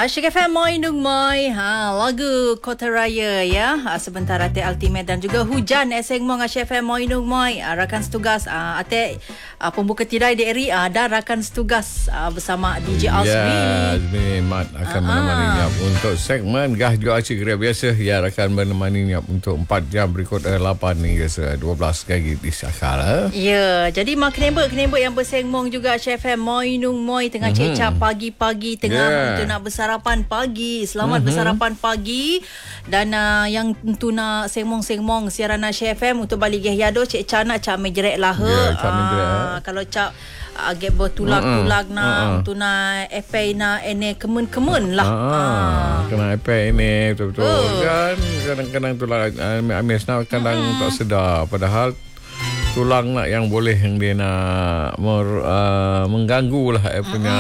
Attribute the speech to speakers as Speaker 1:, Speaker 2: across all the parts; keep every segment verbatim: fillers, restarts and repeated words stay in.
Speaker 1: Asyik F M Moi Nung Moi, ha, lagu Kota Raya ya, ha, sebentar Atik Ultimate dan juga Hujan Eseng Mong Asyik F M Moi Nung Moi, ha, rakan setugas ha, Atik ha, pembuka tirai di Eri ha, dan rakan setugas ha, bersama D J Azmi.
Speaker 2: Ya, Azmi Mat akan uh-huh. menemaninya untuk segmen Gah Juga Acik Gerak Biasa. Ya, akan menemaninya untuk empat jam berikut lapan hingga dua belas kali di Sakala.
Speaker 1: Ya, jadi mak kenembek-kenembek yang bersengmong juga Asyik F M Moi Nung Moi tengah uh-huh. cecap pagi-pagi tengah yeah. untuk nak bersarapan pagi. Selamat uh-huh. bersarapan pagi. Dan uh, yang tu nak sengmong-sengmong siaran Asyik F M untuk balik geh yado cik Cana cak mejerek lah he.
Speaker 2: Yeah, cak mejerek.
Speaker 1: Ah, kalau cak uh, get bertulag-tulag uh-uh. nak uh-uh. tu nak epai nak ene kemun-kemun lah.
Speaker 2: Uh-uh. Ah. Kena epai ini betul-betul uh. kan kadang-kadang tulang amis nak kadang uh-uh. tak sedar padahal tulang nak yang boleh yang dia nak mer, uh, mengganggu lah dia punya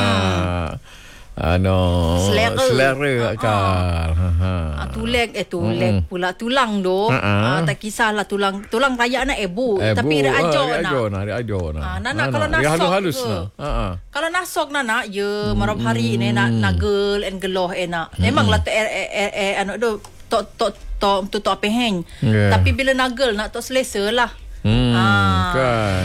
Speaker 2: uh-uh. ano selera, selera akal. Ha ha.
Speaker 1: Tulang eh tulang mm. pula tulang doh. Uh-uh. Uh, tak kisahlah tulang tulang raya anak ibu eh, tapi dia ajo nak. Ajo nak, dia ajo nak. Ah, nak kalau nasok. Dia halus-halus nah. Ha Kalau nasok nak nak ya marap hari ni nak nagel and geloh enak. Memanglah tu eh eh eh anu doh tok tok tok tu tok apa hang. Tapi bila nagel nak tok selesa lah.
Speaker 2: Hmm, ah. kan.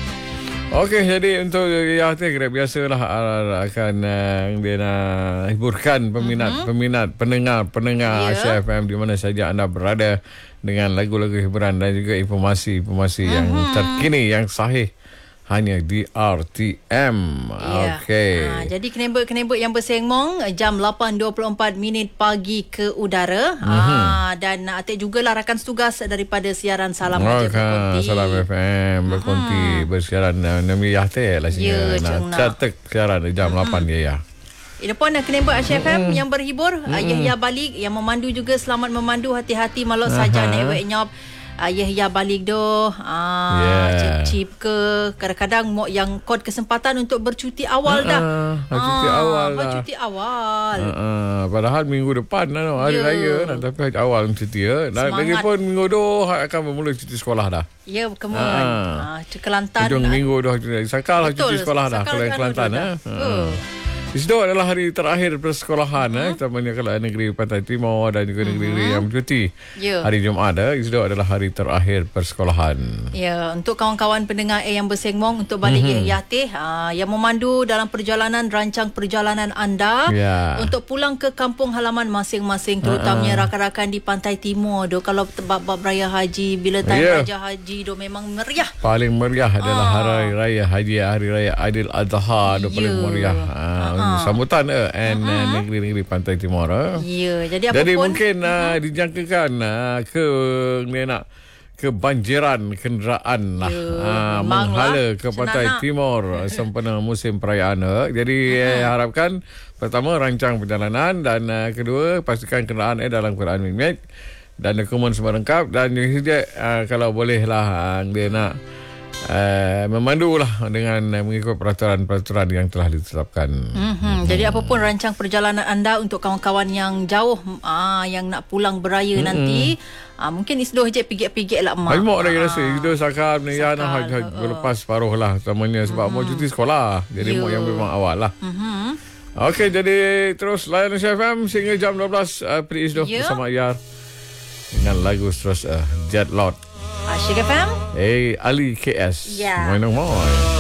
Speaker 2: Okey, jadi untuk ya Gerak biasalah akan uh, dia nak hiburkan peminat-peminat pendengar-pendengar yeah. Asyik F M di mana saja anda berada dengan lagu-lagu hiburan dan juga informasi-informasi uh-huh. yang terkini yang sahih hanya di R T M. Yeah. Okey. Ha,
Speaker 1: jadi kenembek-kenembek yang bersengmong jam lapan dua puluh empat minit pagi ke udara. Mm-hmm. Ha, dan Atik jugalah rakan setugas daripada siaran Salam Raja Berkonti.
Speaker 2: Salam F M Berkonti uh-huh. bersiaran Nami Yahte lah sini.
Speaker 1: Ya,
Speaker 2: nah, catat siaran jam uh-huh. lapan dia ya.
Speaker 1: Ini pun kenembek Asyik F M mm-hmm. yang berhibur. Mm-hmm. Ayah ya balik yang memandu juga selamat memandu hati-hati malok uh-huh. saja nek wek nyop. Ayah ya balik doh ah yeah. cip-cip ke kadang-kadang mau yang kod kesempatan untuk bercuti awal uh-uh. dah
Speaker 2: ah, cuti awal dah
Speaker 1: cuti awal
Speaker 2: uh-uh. padahal minggu depan lah no, hari yeah. raya nah, tapi awal cuti ya dan lagi pun minggu doh akan bermula cuti sekolah dah
Speaker 1: ya kemudian ah uh-uh. Kelantan
Speaker 2: hujung minggu doh sakal cuti sekolah dah kalau Kelantan ah uh. Isdo adalah hari terakhir persekolahan uh-huh. eh, terutamanya kalau negeri Pantai Timur dan juga negeri-negeri uh-huh. yang bercuti. Yeah. Hari Jumaat eh, Isdo adalah hari terakhir persekolahan.
Speaker 1: Ya, yeah. untuk kawan-kawan pendengar eh, yang bersengmong untuk balik uh-huh. Yatih uh, yang memandu dalam perjalanan rancang perjalanan anda yeah. untuk pulang ke kampung halaman masing-masing terutamanya uh-huh. rakan-rakan di Pantai Timur do kalau bab-bab raya haji bila time yeah. raja haji do memang meriah.
Speaker 2: Paling meriah adalah uh. hari raya haji, hari raya Aidil Adha do yeah. paling meriah. Uh, uh. sambutan eh and uh-huh. negeri-negeri Pantai Timur eh.
Speaker 1: Ya, jadi apa
Speaker 2: jadi
Speaker 1: pun
Speaker 2: mungkin uh-huh. uh, dijangkakan uh, ke ni nak kebanjiran kenderaan lah uh, menghala ke Pantai nak. Timur sempena musim perayaan. Uh. Jadi uh-huh. eh, harapkan pertama rancang perjalanan dan uh, kedua pastikan kenderaan eh dalam keadaan mimik dan dokumen semua lengkap dan juga uh, kalau bolehlah uh, dia nak Uh, memandulah dengan uh, mengikut peraturan-peraturan yang telah ditetapkan.
Speaker 1: Mm-hmm. Mm-hmm. Jadi apapun rancang perjalanan anda untuk kawan-kawan yang jauh uh, yang nak pulang beraya mm-hmm. nanti uh, mungkin isdoh je pigik-pigik lah mak.
Speaker 2: Haimok dah rasa isdoh sakal ni ya nak berlepas paruh lah temannya sebab mm-hmm. mau cuti sekolah. Jadi mau yang memang awal lah. Mm-hmm. Okey, jadi terus layan Asyik F M sehingga jam dua belas uh, Pri Isdoh yeah. bersama Ayar dengan lagu terus uh, Jet Lot.
Speaker 1: Asyik F M.
Speaker 2: Hey, Ali K S.
Speaker 1: Yeah.
Speaker 2: Moi Nung Moi.